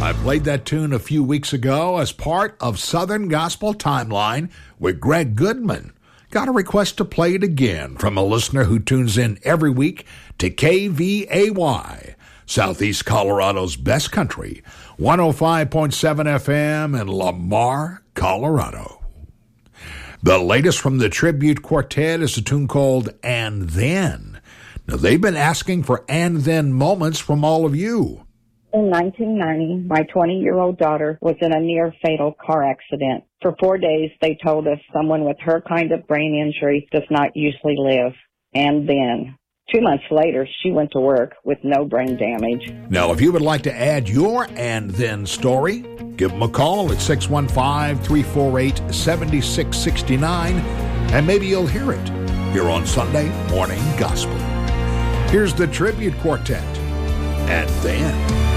I played that tune a few weeks ago as part of Southern Gospel Timeline with Greg Goodman. Got a request to play it again from a listener who tunes in every week to KVAY, Southeast Colorado's best country, 105.7 FM in Lamar, Colorado. The latest from the Tribute Quartet is a tune called And Then. Now, they've been asking for and then moments from all of you. In 1990, my 20-year-old daughter was in a near-fatal car accident. For 4 days, they told us someone with her kind of brain injury does not usually live. And then, 2 months later, she went to work with no brain damage. Now, if you would like to add your and then story, give them a call at 615-348-7669, and maybe you'll hear it here on Sunday Morning Gospel. Here's the Tribute Quartet, And Then.